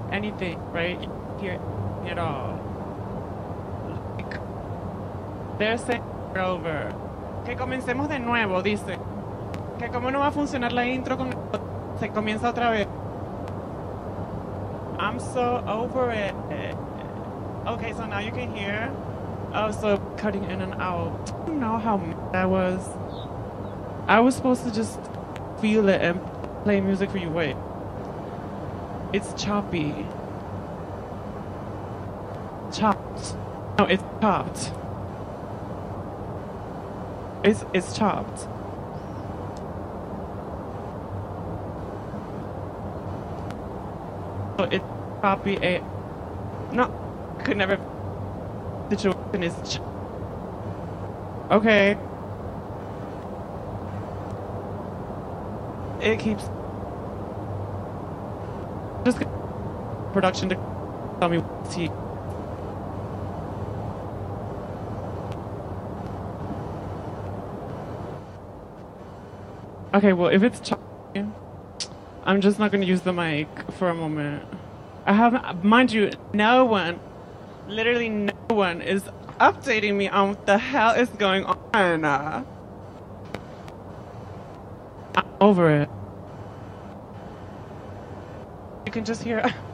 anything, right? You hear it all. Like, they're saying we're over. Que comencemos de nuevo, dice. Que cómo no va a funcionar la intro con se comienza otra vez. I'm so over it. Okay, so now you can hear. Oh, so cutting in and out. I don't know how mad I was. I was supposed to just feel it and play music for you. Wait. It's choppy. Chopped. No, it's chopped. It's chopped. So it's choppy. No, could never. Situation is. Okay. It keeps. Just production to tell me what's he. Okay, well, if it's choppy, I'm just not going to use the mic for a moment. I haven't, mind you, no one, literally no one is updating me on what the hell is going on. I'm over it. You can just hear.